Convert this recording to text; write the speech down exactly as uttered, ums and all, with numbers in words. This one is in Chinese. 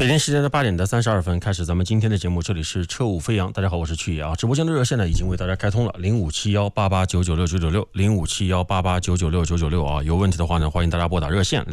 北京时间的八点的三十二分开始，咱们今天的节目，这里是车舞飞扬。大家好，我是曲野啊。直播间的热线呢已经为大家开通了零五七幺八八九九六九九六零五七幺八八九九六九九六啊。有问题的话呢，欢迎大家拨打热线